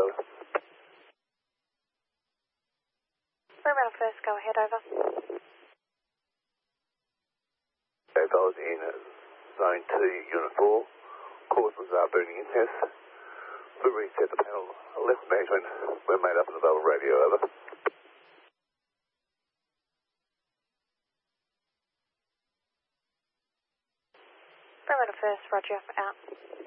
over. Fremantle first, go ahead, over. If I was in Zone 2, Unit 4, course was burning in test. We reset the panel. Left management, we're made up on the Bell radio, over. Fremantle first, roger, out.